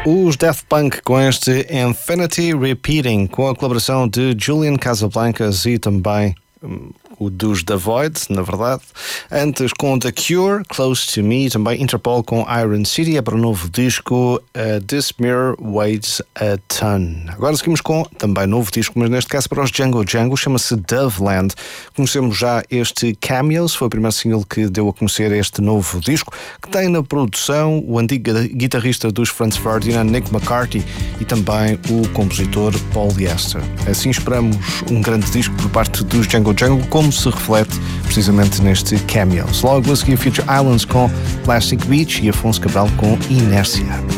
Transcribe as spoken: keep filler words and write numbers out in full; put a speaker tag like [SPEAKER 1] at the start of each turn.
[SPEAKER 1] Os Daft Punk com este Infinity Repeating, com a colaboração de Julian Casablancas e também um, o dos The Void, na verdade. Antes com The Cure, Close to Me, também Interpol com Iron City, é para o novo disco uh, This Mirror Weighs a Ton. Agora seguimos com também novo disco, mas neste caso para os Django Django, chama-se Doveland. Conhecemos já este Cameos, foi o primeiro single que deu a conhecer este novo disco, que tem na produção o antigo guitarrista dos Franz Ferdinand, Nick McCarthy, e também o compositor Paul Yester. Assim esperamos um grande disco por parte dos Django Django, como se reflete precisamente neste Cameos. Logo a seguir, Future Islands com Plastic Beach e Afonso Cabral com Inércia.